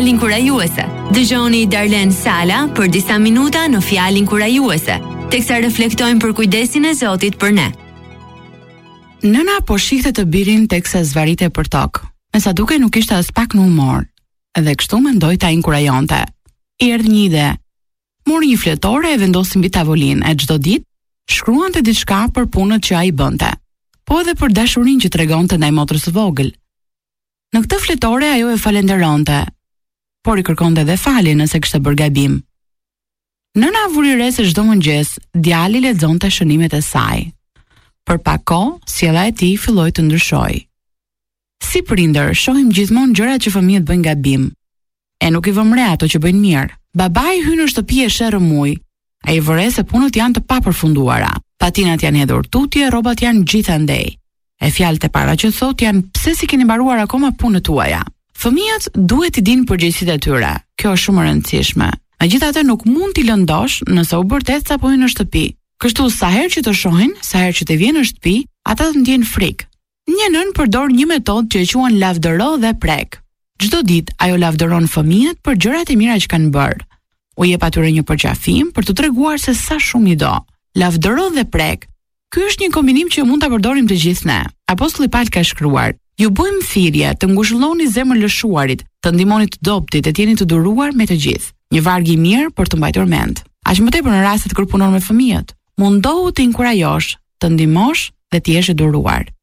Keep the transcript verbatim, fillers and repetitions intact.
Fjalë inkurajuese. Dëgjoni Darlen Sala për disa minuta në Fjalë inkurajuese, teksa reflektojmë për kujdesin e Zotit për ne. Nëna po shihte të birin teksa zvarite për tokë. Me sa duke nuk ishte as pak në humor, edhe kështu mendoi ta inkurajonte. I erdhi një ide. Mori një fletore e vendosi mbi tavolinë e çdo ditë shkruante diçka për punët që ai bënte, po edhe për dashurinë që tregonte ndaj motrës së vogël. Në këtë fletore ajo e falenderonte, por i kërkonte edhe falje nëse kishte bërë gabim. Nëna vuri re se çdo mëngjes djali lexonte shënimet e saj. Për pak kohë, sjella e tij filloi të ndryshoi. Si prindër, shohim gjithmonë gjërat që fëmijët bëjnë gabim. E nuk i vëmë re ato që bëjnë mirë. Babai hyn në shtëpi e sherrë ujë. Ai vëre se punët janë të papërfunduara. Patinat janë hedhur tutje, rrobat janë gjitha ndej. E fjalët e para që thot janë pse si keni mbaruar akoma punët tuaja. Fëmijët duhet të dinë përgjegjësitë e tyre. Kjo është shumë e rëndësishme. Megjithatë nuk mund t'i lëndosh nëse u bërtet sapo hyn në shtëpi. Kështu sa herë që të shohin, sa herë që të vjen në shtëpi, ata të ndjen frikë. Një nën përdor një metodë që e quhen lavdëro dhe prek. Çdo ditë ajo lavdëron fëmijët për gjërat e mira që kanë bërë. U jep atyre një përqafim për të treguar se sa shumë i do. Lavdëro dhe prek. Ky është një kombinim që mund ta përdorim të gjithë ne. Apostulli Paul ka shkruar: "Ju bëjmë thirrje të ngushëlloni zemrën lëshuarit, të ndihmoni të dobtit, të jeni të duruar me të gjithë." Një varg i mirë për të mbajtur mend. Aq më tepër në rastet kur punon me fëmijët. Mundohu të inkurajosh, të ndihmosh dhe të jesh i duruar.